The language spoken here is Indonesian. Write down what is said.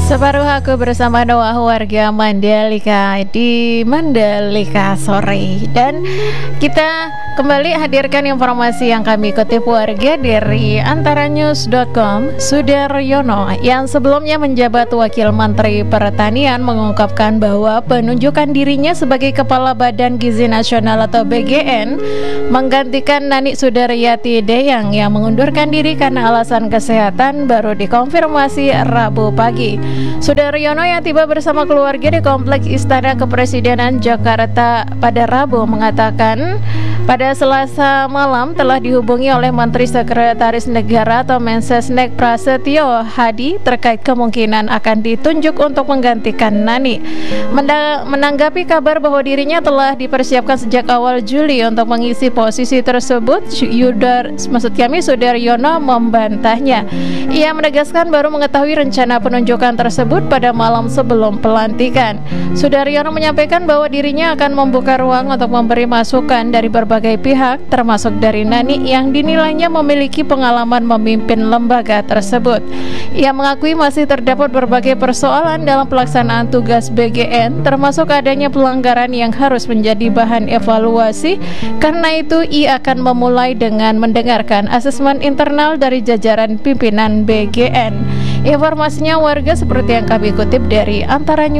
Separuh aku bersama Noah, warga Mandalika di Mandalika sore. Dan kita kembali hadirkan informasi yang kami kutip warga dari antaranews.com. Sudaryono yang sebelumnya menjabat Wakil Menteri Pertanian mengungkapkan bahwa penunjukan dirinya sebagai Kepala Badan Gizi Nasional atau BGN menggantikan Nani Sudaryati Deyang yang mengundurkan diri karena alasan kesehatan baru dikonfirmasi Rabu pagi. Sudaryono yang tiba bersama keluarga di Kompleks Istana Kepresidenan Jakarta pada Rabu mengatakan pada Selasa malam telah dihubungi oleh Menteri Sekretaris Negara atau Mensesnek Prasetyo Hadi terkait kemungkinan akan ditunjuk untuk menggantikan Nani. Menanggapi kabar bahwa dirinya telah dipersiapkan sejak awal Juli untuk mengisi posisi tersebut, Sudaryono membantahnya. Ia menegaskan baru mengetahui rencana penunjukan tersebut pada malam sebelum pelantikan. Sudaryono menyampaikan bahwa dirinya akan membuka ruang untuk memberi masukan dari berbagai pihak, termasuk dari Nani yang dinilainya memiliki pengalaman memimpin lembaga tersebut. Ia mengakui masih terdapat berbagai persoalan dalam pelaksanaan tugas BGN, termasuk adanya pelanggaran yang harus menjadi bahan evaluasi. Karena itu, ia akan memulai dengan mendengarkan asesmen internal dari jajaran pimpinan BGN. Informasinya warga seperti yang kami kutip dari Antara